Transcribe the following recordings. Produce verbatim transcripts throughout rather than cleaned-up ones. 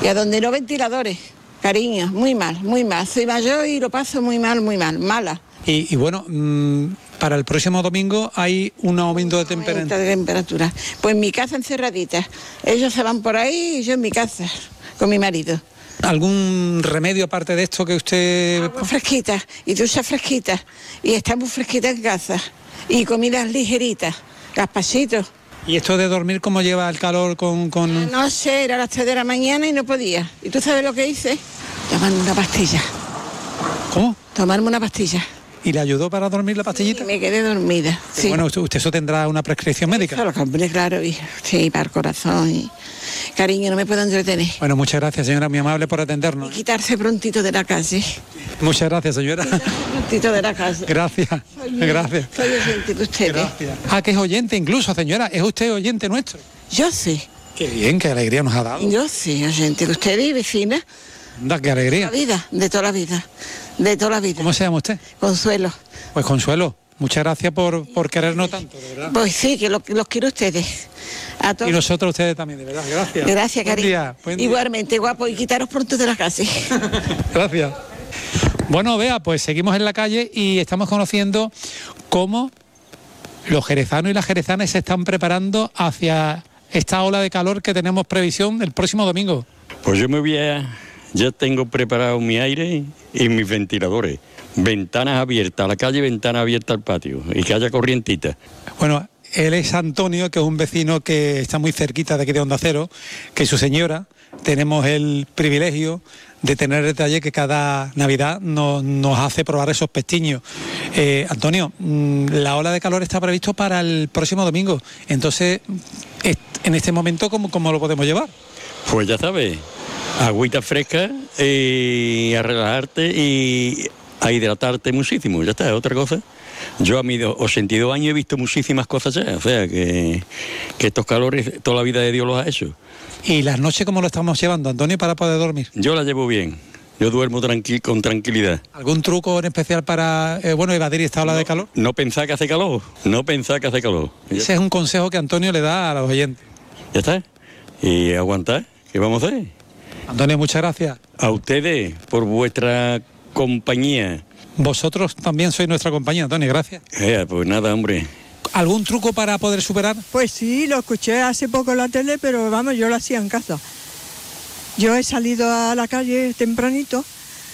Y a donde no ventiladores, cariño, muy mal, muy mal. Soy mayor y lo paso muy mal, muy mal, mala. Y, y bueno, mmm, para el próximo domingo hay un aumento de temperatura. de temperatura. Pues en mi casa encerradita. Ellos se van por ahí y yo en mi casa, con mi marido. ¿Algún remedio aparte de esto que usted...? Agua fresquita y duchas fresquitas. Y estamos fresquitas en casa. Y comidas ligeritas, gazpachitos. ¿Y esto de dormir cómo lleva el calor con...? con... No sé, era a las tres de la mañana y no podía. ¿Y tú sabes lo que hice? Tomarme una pastilla. ¿Cómo? Tomarme una pastilla. ¿Y le ayudó para dormir la pastillita? Sí, me quedé dormida. Sí. Bueno, usted, usted eso tendrá una prescripción médica. Eso lo compré, claro, y, sí, para el corazón. Y, cariño, no me puedo entretener. Bueno, muchas gracias, señora, muy amable por atendernos. Y quitarse prontito de la calle. Muchas gracias, señora. Quitarse prontito de la calle. Gracias, Soy, gracias. Soy oyente de ustedes. Gracias. Ah, que es oyente incluso, señora. ¿Es usted oyente nuestro? Yo sí. Qué bien, qué alegría nos ha dado. Yo sí, oyente de ustedes y vecina. Da, qué alegría. De toda la vida, de toda la vida. De toda la vida. ¿Cómo se llama usted? Consuelo. Pues Consuelo, muchas gracias por, por querernos tanto, de verdad. Pues sí, que lo, los quiero ustedes. A todos. Y nosotros ustedes también, de verdad. Gracias. Gracias, buen cariño. Día, buen día. Igualmente, guapo, y quitaros pronto de la calle. Gracias. Bueno, Bea, pues seguimos en la calle y estamos conociendo cómo los jerezanos y las jerezanas se están preparando hacia esta ola de calor que tenemos previsión el próximo domingo. Pues yo me voy a... Ya tengo preparado mi aire y mis ventiladores. Ventanas abiertas a la calle, ventanas abiertas al patio y que haya corrientita. Bueno, él es Antonio, que es un vecino que está muy cerquita de aquí de Onda Cero, que su señora, tenemos el privilegio de tener el detalle que cada Navidad nos, nos hace probar esos pestiños. Eh, Antonio, la ola de calor está previsto para el próximo domingo, entonces, en este momento, ¿cómo, cómo lo podemos llevar? Pues ya sabes, agüita fresca y a relajarte y a hidratarte muchísimo, ya está, otra cosa. Yo a mis ochenta y dos años he visto muchísimas cosas ya, o sea, que, que estos calores toda la vida de Dios los ha hecho. ¿Y las noches cómo lo estamos llevando, Antonio, para poder dormir? Yo la llevo bien, yo duermo tranqui con tranquilidad. ¿Algún truco en especial para, eh, bueno, evadir esta ola no, de calor? No pensar que hace calor, no pensar que hace calor. Ese es un consejo que Antonio le da a los oyentes. Ya está, y aguantar, ¿qué vamos a hacer? Antonio, muchas gracias. A ustedes por vuestra compañía. Vosotros también sois nuestra compañía, Antonio, gracias. Eh, pues nada, hombre. ¿Algún truco para poder superar? Pues sí, lo escuché hace poco en la tele, pero vamos, yo lo hacía en casa. Yo he salido a la calle tempranito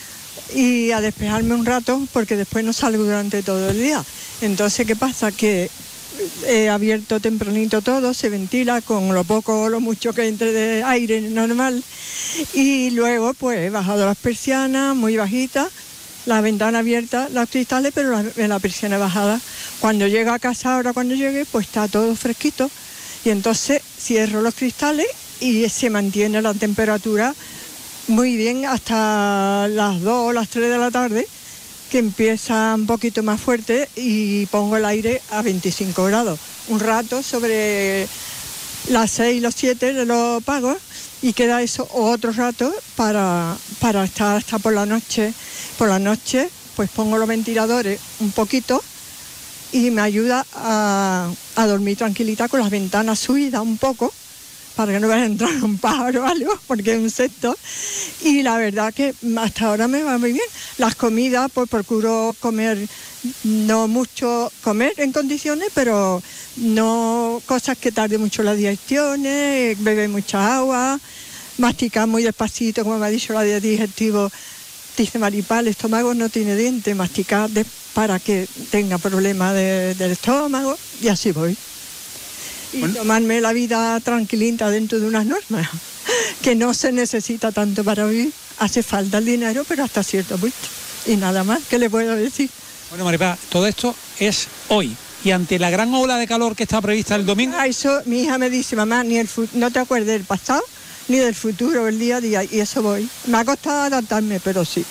y a despejarme un rato, porque después no salgo durante todo el día. Entonces, ¿qué pasa? Que he abierto tempranito todo, se ventila con lo poco o lo mucho que entre de aire normal. Y luego, pues, he bajado las persianas muy bajitas, la ventana abierta, los cristales, pero la, la persiana bajada. Cuando llego a casa, ahora cuando llegue, pues está todo fresquito. Y entonces cierro los cristales y se mantiene la temperatura muy bien hasta las dos o las tres de la tarde, que empieza un poquito más fuerte y pongo el aire a veinticinco grados. Un rato sobre las seis, los siete lo apago y queda eso otro rato para, para estar hasta por la noche. Por la noche pues pongo los ventiladores un poquito y me ayuda a, a dormir tranquilita con las ventanas subidas un poco, para que no vaya a entrar un pájaro o algo, porque es un insecto. Y la verdad que hasta ahora me va muy bien. Las comidas, pues procuro comer, no mucho, comer en condiciones, pero no cosas que tarde mucho la digestión, beber mucha agua, masticar muy despacito, como me ha dicho la de digestivo, dice Maripá, el estómago no tiene dientes, masticar de, para que tenga problemas de, del estómago, y así voy. Y bueno, tomarme la vida tranquilita dentro de unas normas, que no se necesita tanto para vivir. Hace falta el dinero, pero hasta cierto punto. Y nada más, ¿qué le puedo decir? Bueno, Maripá, todo esto es hoy. Y ante la gran ola de calor que está prevista el domingo... Ah, eso mi hija me dice, mamá, ni el no te acuerdes del pasado, ni del futuro, el día a día, y eso voy. Me ha costado adaptarme, pero sí.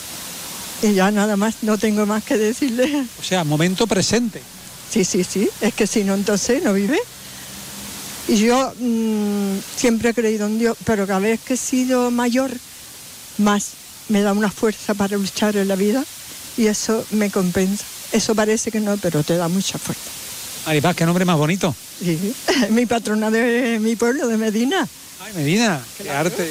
Y ya nada más, no tengo más que decirle. O sea, momento presente. Sí, sí, sí, es que si no, entonces no vive. Y yo mmm, siempre he creído en Dios, pero cada vez que he sido mayor, más me da una fuerza para luchar en la vida y eso me compensa. Eso parece que no, pero te da mucha fuerza. Maripá, qué nombre más bonito. Sí, mi patrona de mi pueblo, de Medina. Ay, Medina, qué arte.